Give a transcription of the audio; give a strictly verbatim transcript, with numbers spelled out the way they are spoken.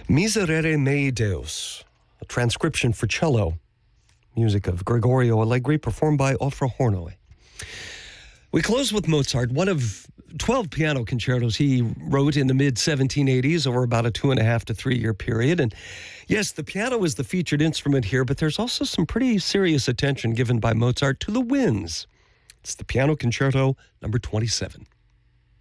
Miserere Mei Deus, a transcription for cello, music of Gregorio Allegri, performed by Ofra Hornoy. We close with Mozart, one of twelve piano concertos he wrote in the mid seventeen eighties over about a two and a half to three year period. And yes, the piano is the featured instrument here, but there's also some pretty serious attention given by Mozart to the winds. It's the Piano Concerto number twenty-seven.